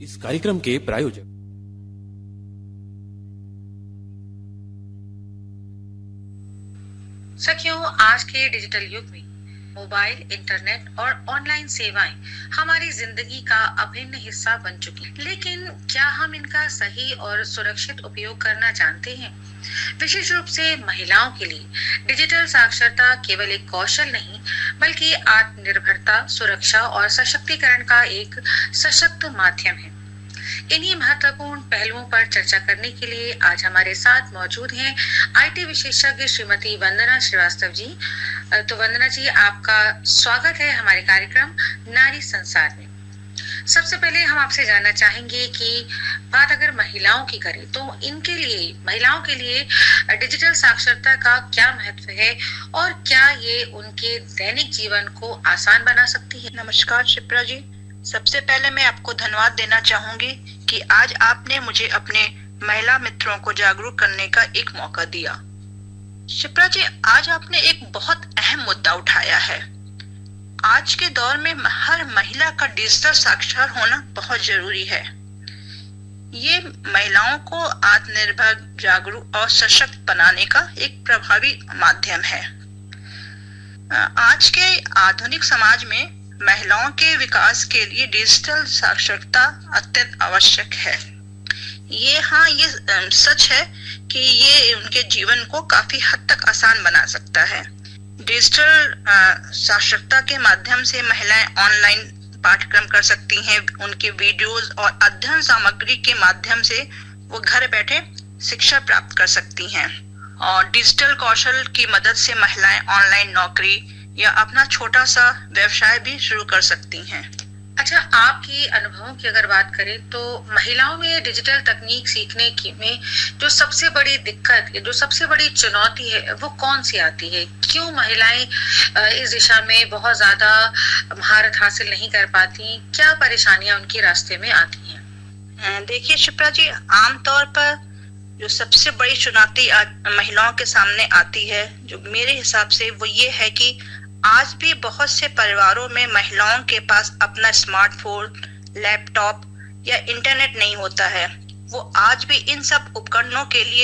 इस कार्यक्रम के प्रायोजक सखियों, आज के डिजिटल युग में मोबाइल, इंटरनेट और ऑनलाइन सेवाएं हमारी जिंदगी का अभिन्न हिस्सा बन चुकी, लेकिन क्या हम इनका सही और सुरक्षित उपयोग करना जानते हैं? विशेष रूप से महिलाओं के लिए डिजिटल साक्षरता केवल एक कौशल नहीं, बल्कि आत्मनिर्भरता, सुरक्षा और सशक्तिकरण का एक सशक्त माध्यम है। इन्हीं महत्वपूर्ण पहलुओं पर चर्चा करने के लिए आज हमारे साथ मौजूद हैं आईटी विशेषज्ञ श्रीमती वंदना श्रीवास्तव जी। तो वंदना जी, आपका स्वागत है हमारे कार्यक्रम नारी संसार में। सबसे पहले हम आपसे जानना चाहेंगे कि बात अगर महिलाओं की करें तो महिलाओं के लिए डिजिटल साक्षरता का क्या महत्व है और क्या ये उनके दैनिक जीवन को आसान बना सकती है? नमस्कार शिप्रा जी, सबसे पहले मैं आपको धन्यवाद देना चाहूंगी कि आज आपने मुझे अपने महिला मित्रों को जागरूक करने का एक मौका दिया। शिप्रा जी, आज आपने एक बहुत अहम मुद्दा उठाया है। आज के दौर में हर महिला का डिजिटल साक्षर होना बहुत जरूरी है। ये महिलाओं को आत्मनिर्भर, जागरूक और सशक्त बनाने का एक प्रभावी माध्यम है। आज के आधुनिक समाज में महिलाओं के विकास के लिए डिजिटल साक्षरता अत्यंत आवश्यक है। ये सच है कि ये उनके जीवन को काफी हद तक आसान बना सकता है। डिजिटल साक्षरता के माध्यम से महिलाएं ऑनलाइन पाठ्यक्रम कर सकती हैं। उनके वीडियोस और अध्ययन सामग्री के माध्यम से वो घर बैठे शिक्षा प्राप्त कर सकती हैं और डिजिटल कौशल की मदद से महिलाएं ऑनलाइन नौकरी या अपना छोटा सा व्यवसाय भी शुरू कर सकती हैं। अच्छा, आपके अनुभवों की अगर बात करें तो महिलाओं में डिजिटल तकनीक सीखने की में जो सबसे बड़ी दिक्कत, जो सबसे बड़ी चुनौती है, वो कौन सी आती है? क्यों महिलाएं इस दिशा में बहुत ज्यादा महारत हासिल नहीं कर पाती? क्या परेशानियां उनके रास्ते में आती हैं? देखिए शिप्रा जी, आमतौर पर जो सबसे बड़ी चुनौती महिलाओं के सामने आती है, जो मेरे हिसाब से वो ये है कि आज भी बहुत से परिवारों में महिलाओं के पास अपना स्मार्टफोन, लैपटॉप या इंटरनेट नहीं होता है। वो आज भी इन सब उपकरणों के लिए